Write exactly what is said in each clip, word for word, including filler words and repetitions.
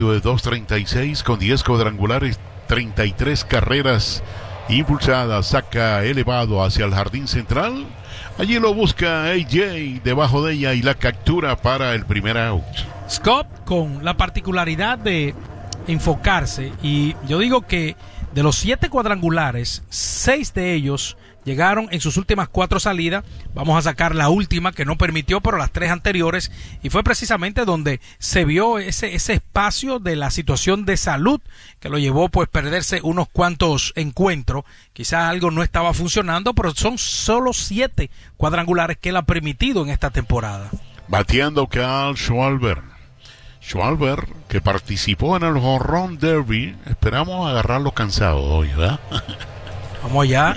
de dos treinta y seis con diez cuadrangulares, treinta y tres carreras impulsadas. Saca elevado hacia el jardín central. Allí lo busca A J debajo de ella y la captura para el primer out. Scott con la particularidad de enfocarse, y yo digo que de los siete cuadrangulares, seis de ellos llegaron en sus últimas cuatro salidas. Vamos a sacar la última que no permitió, pero las tres anteriores, y fue precisamente donde se vio ese, ese espacio de la situación de salud que lo llevó pues perderse unos cuantos encuentros. Quizás algo no estaba funcionando, pero son solo siete cuadrangulares que él ha permitido en esta temporada. Bateando Kyle Schwarber. Schwarber, que participó en el Home Run Derby. Esperamos agarrarlo cansado hoy, ¿verdad? Vamos allá.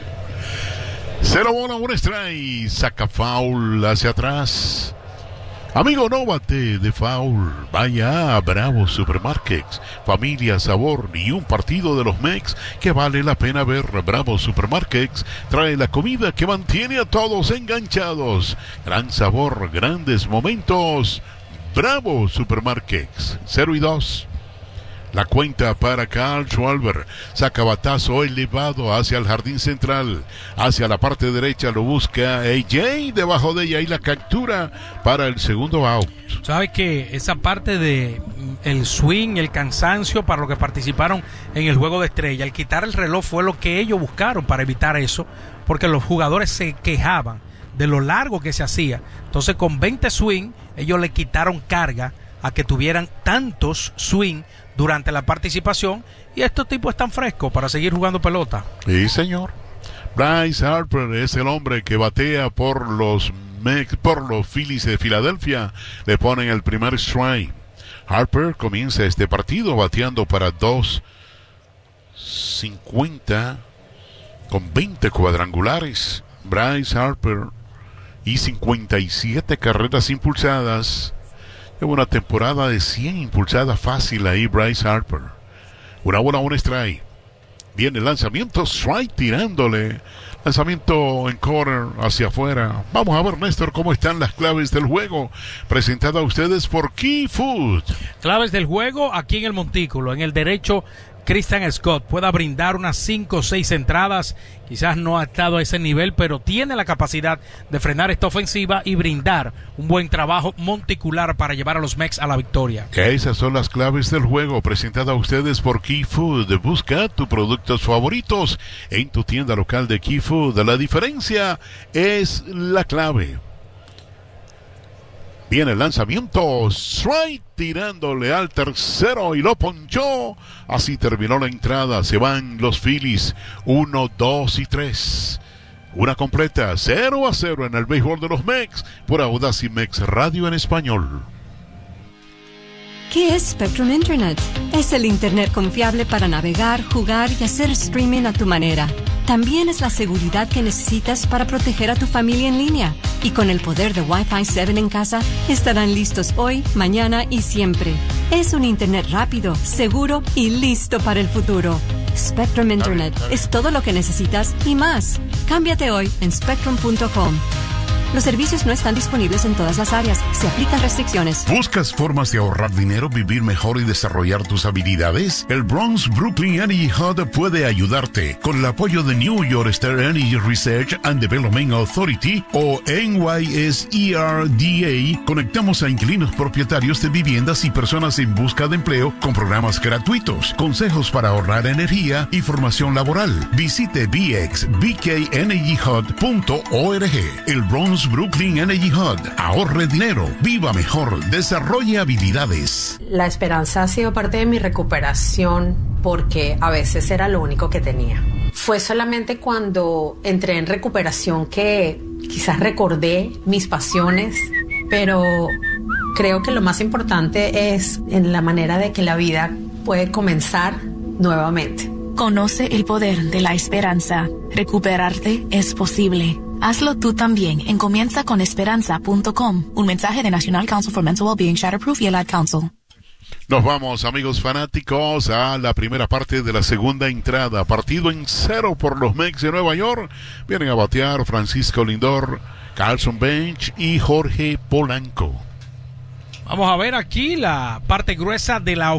Cero bola, un strike. Saca foul hacia atrás. Amigo, no bate de foul. Vaya a Bravo Supermarkets. Familia, sabor y un partido de los Mex que vale la pena ver. Bravo Supermarkets trae la comida que mantiene a todos enganchados. Gran sabor, grandes momentos. Bravo Supermarkets. Cero y dos. La cuenta para Kyle Schwarber. Saca batazo elevado hacia el jardín central. Hacia la parte derecha lo busca A J. Debajo de ella y la captura para el segundo out. ¿Sabes qué? Esa parte de el swing, el cansancio para los que participaron en el juego de estrella, el quitar el reloj fue lo que ellos buscaron para evitar eso, porque los jugadores se quejaban de lo largo que se hacía. Entonces con veinte swing ellos le quitaron carga a que tuvieran tantos swing durante la participación, y estos tipos están frescos para seguir jugando pelota. Sí, señor. Bryce Harper es el hombre que batea por los Mex, por los Phillies de Filadelfia. Le ponen el primer strike. Harper comienza este partido bateando para dos cincuenta con veinte cuadrangulares. Bryce Harper y cincuenta y siete carreras impulsadas. Lleva una temporada de cien impulsadas fácil ahí Bryce Harper. Una bola, un strike. Viene el lanzamiento, strike tirándole. Lanzamiento en corner hacia afuera. Vamos a ver, Néstor, cómo están las claves del juego. Presentada a ustedes por Key Food. Claves del juego aquí en el montículo. En el derecho, Christian Scott pueda brindar unas cinco o seis entradas. Quizás no ha estado a ese nivel, pero tiene la capacidad de frenar esta ofensiva y brindar un buen trabajo monticular para llevar a los Mex a la victoria. Esas son las claves del juego, presentada a ustedes por Key Food. Busca tus productos favoritos en tu tienda local de Key Food. La diferencia es la clave. Viene el lanzamiento, strike tirándole al tercero y lo ponchó. Así terminó la entrada. Se van los Phillies, uno, dos y tres. Una completa, cero a cero en el béisbol de los Mex por Audacy Mex Radio en español. ¿Qué es Spectrum Internet? Es el internet confiable para navegar, jugar y hacer streaming a tu manera. También es la seguridad que necesitas para proteger a tu familia en línea. Y con el poder de Wi-Fi siete en casa, estarán listos hoy, mañana y siempre. Es un internet rápido, seguro y listo para el futuro. Spectrum Internet es todo lo que necesitas y más. Cámbiate hoy en spectrum punto com. Los servicios no están disponibles en todas las áreas. Se aplican restricciones. ¿Buscas formas de ahorrar dinero, vivir mejor y desarrollar tus habilidades? El Bronx Brooklyn Energy Hub puede ayudarte. Con el apoyo de New York State Energy Research and Development Authority o N Y S E R D A, conectamos a inquilinos propietarios de viviendas y personas en busca de empleo con programas gratuitos, consejos para ahorrar energía y formación laboral. Visite b x b k energy hub punto org. El Bronx Brooklyn Energy Hub. Ahorre dinero, viva mejor, desarrolle habilidades. La esperanza ha sido parte de mi recuperación porque a veces era lo único que tenía. Fue solamente cuando entré en recuperación que quizás recordé mis pasiones, pero creo que lo más importante es en la manera de que la vida puede comenzar nuevamente. Conoce el poder de la esperanza. Recuperarte es posible. Hazlo tú también en comienza con esperanza punto com. Un mensaje de National Council for Mental Wellbeing, Shatterproof y el Ad Council. Nos vamos, amigos fanáticos, a la primera parte de la segunda entrada. Partido en cero por los Mex de Nueva York. Vienen a batear Francisco Lindor, Carlson Bench y Jorge Polanco. Vamos a ver aquí la parte gruesa de la